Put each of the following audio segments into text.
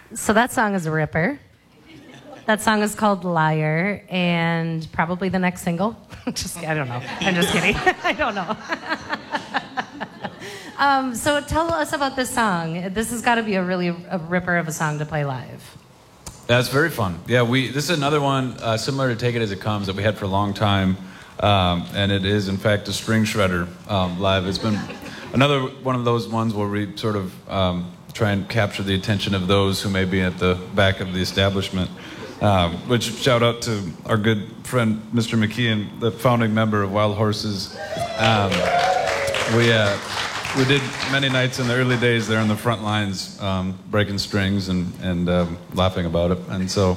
So that song is a ripper. That song is called Liar, and probably the next single. I don't know. I'm just kidding. I don't know. So tell us about this song. This has got to be a ripper of a song to play live. That's very fun. Yeah, this is another one similar to Take It As It Comes that we had for a long time, and it is in fact a string shredder live. It's been another one of those ones where we sort of try and capture the attention of those who may be at the back of the establishment. Which shout out to our good friend Mr. McKeon, the founding member of Wild Horses. We did many nights in the early days there in the front lines, breaking strings and laughing about it. And so,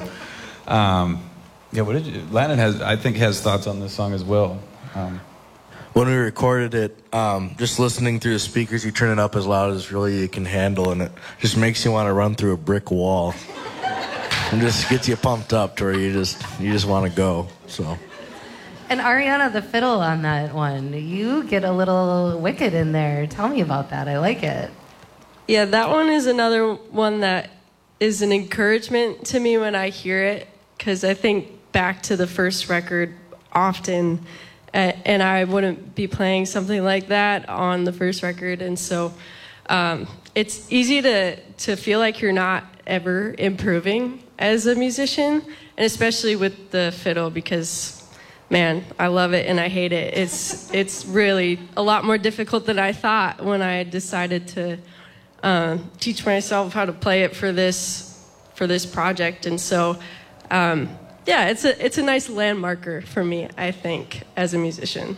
Landon has thoughts on this song as well. When we recorded it, just listening through the speakers, you turn it up as loud as really you can handle, and it just makes you want to run through a brick wall. And just gets you pumped up to where you just want to go. So. And Ariana, the fiddle on that one, you get a little wicked in there. Tell me about that. I like it. Yeah, that one is another one that is an encouragement to me when I hear it, because I think back to the first record often, and I wouldn't be playing something like that on the first record, and so it's easy to feel like you're not ever improving as a musician, and especially with the fiddle, because man, I love it and I hate it. It's really a lot more difficult than I thought when I decided to teach myself how to play it for this project. And so yeah, it's a nice landmarker for me, I think, as a musician.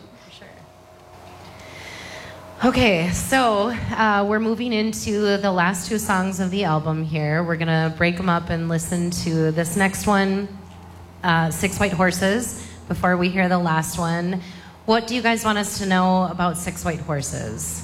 Okay, so we're moving into the last two songs of the album here. We're going to break them up and listen to this next one, Six White Horses, before we hear the last one. What do you guys want us to know about Six White Horses?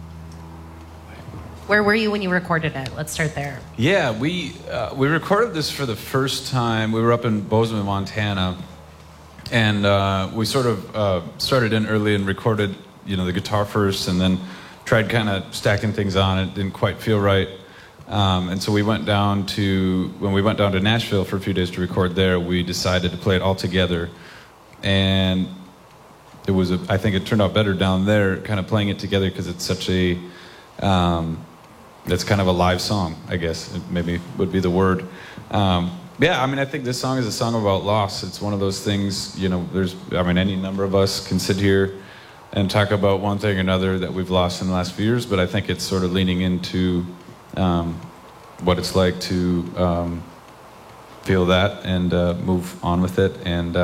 Where were you when you recorded it? Let's start there. Yeah, we recorded this for the first time. We were up in Bozeman, Montana, and we sort of started in early and recorded the guitar first, and then tried kind of stacking things on. It didn't quite feel right, and so when we went down to Nashville for a few days to record there, we decided to play it all together, and I think it turned out better down there, kind of playing it together, because it's such a it's kind of a live song, I guess, it maybe would be the word. Yeah, I mean, I think this song is a song about loss. It's one of those things, any number of us can sit here and talk about one thing or another that we've lost in the last few years, but I think it's sort of leaning into what it's like to feel that and move on with it. And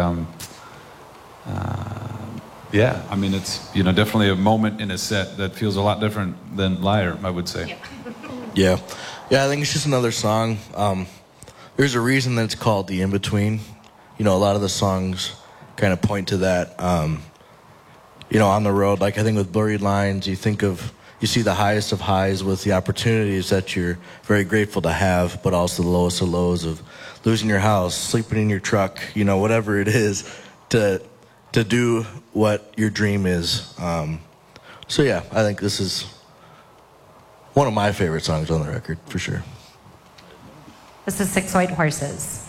yeah, I mean, it's definitely a moment in a set that feels a lot different than Liar, I would say. Yeah, I think it's just another song. There's a reason that it's called The In-Between. A lot of the songs kind of point to that. On the road, like I think with Blurry Lines, you see the highest of highs with the opportunities that you're very grateful to have, but also the lowest of lows of losing your house, sleeping in your truck, whatever it is, to do what your dream is. So yeah, I think this is one of my favorite songs on the record, for sure. This is Six White Horses.